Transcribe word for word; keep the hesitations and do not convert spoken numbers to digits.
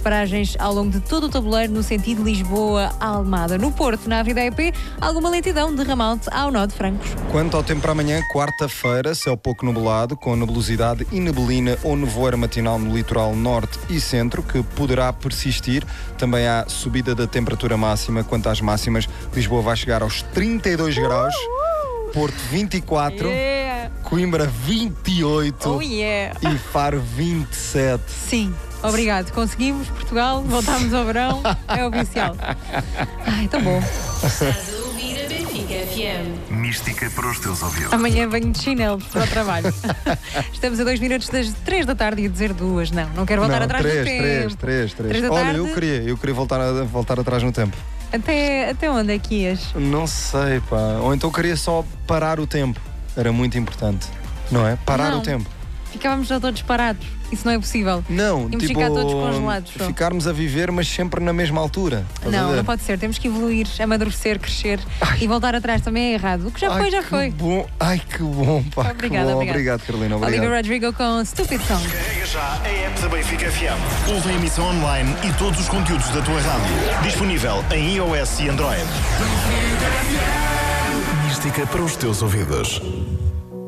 paragens ao longo de todo o tabuleiro no sentido Lisboa-Almada. No Porto, na Avenida E P, alguma lentidão de Ramalde ao nó de Francos. Quanto ao tempo para amanhã, quarta-feira, céu pouco nublado, com nebulosidade e neblina ou nevoeiro matinal no litoral norte e centro, que poderá persistir. Também há subida da temperatura máxima. Quanto às máximas, Lisboa vai chegar aos trinta e dois graus, Porto vinte e quatro, Yeah. Coimbra vinte e oito Oh yeah! e Faro vinte e sete. Sim, obrigado. Conseguimos, Portugal, voltámos ao verão, é oficial. Ai, tão bom. Estás a ouvir a Benfica F M. Mística para os teus ouvidos. Amanhã venho de chinelos para o trabalho. Estamos a dois minutos das três da tarde e a dizer duas. Não, não quero voltar Não, atrás três, no tempo. três, três, três. Três da Olha, tarde. eu queria, eu queria voltar, a, voltar atrás no tempo. Até, até onde é que ias? Não sei, pá. Ou então queria só parar o tempo. Era muito importante. Não é? Parar Não. o tempo. Ficávamos já todos parados. Isso não é possível. Não, Íamos tipo, ficar todos congelados só. ficarmos a viver, mas sempre na mesma altura. Estás a Não, ver? não pode ser. Temos que evoluir, amadurecer, crescer e voltar atrás também é errado. O que já Ai, foi, já que foi. Bom. Ai, que bom, pá. Obrigada, que bom. obrigada. Obrigado, Carolina. Obrigado. Olivia Rodrigo com Stupid Song. Carrega já a app da Benfica F M. Ouve a emissão online e todos os conteúdos da tua rádio. Disponível em iOS e Android. Mística para os teus ouvidos.